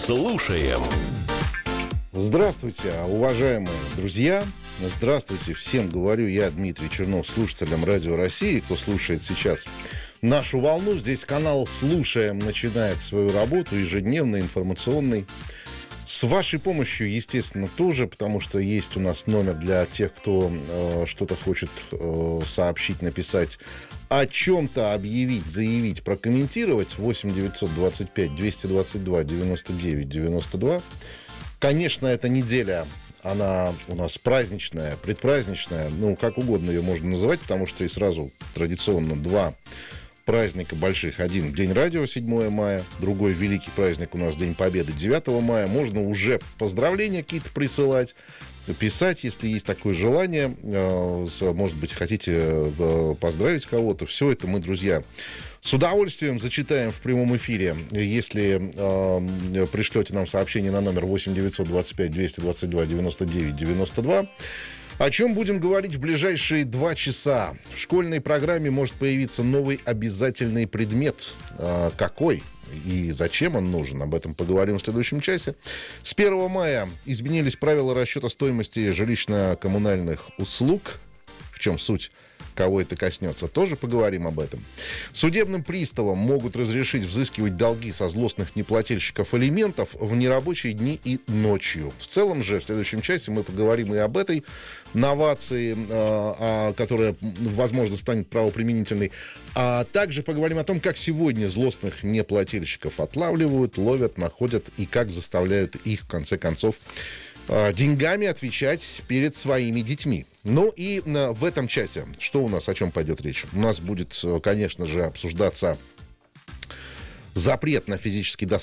Слушаем. Здравствуйте, уважаемые друзья. Здравствуйте, всем говорю я, Дмитрий Чернов, слушателям Радио России, кто слушает сейчас нашу волну. Здесь канал «Слушаем» начинает свою работу, ежедневный, информационный. С вашей помощью, естественно, тоже, потому что есть у нас номер для тех, кто что-то хочет сообщить, написать, о чем-то объявить, заявить, прокомментировать. 8 925 222 99 92. Конечно, эта неделя, она у нас праздничная, предпраздничная, ну, как угодно ее можно называть, потому что и сразу традиционно два праздника больших. Один День радио, 7 мая, другой великий праздник у нас День Победы, 9 мая. Можно уже поздравления какие-то присылать, писать, если есть такое желание. Может быть, хотите поздравить кого-то. Все это мы, друзья, с удовольствием зачитаем в прямом эфире. Если пришлете нам сообщение на номер 8 925 222 99 92. О чем будем говорить в ближайшие 2 часа? В школьной программе может появиться новый обязательный предмет. Какой и зачем он нужен? Об этом поговорим в следующем часе. С 1 мая изменились правила расчета стоимости жилищно-коммунальных услуг. В чем суть? Кого это коснется, тоже поговорим об этом. Судебным приставам могут разрешить взыскивать долги со злостных неплательщиков алиментов в нерабочие дни и ночью. В целом же в следующем часе мы поговорим и об этой новации, которая, возможно, станет правоприменительной. А также поговорим о том, как сегодня злостных неплательщиков отлавливают, ловят, находят и как заставляют их, в конце концов, деньгами отвечать перед своими детьми. Ну и в этом часе, что у нас, о чем пойдет речь? У нас будет, конечно же, обсуждаться запрет на физический досуг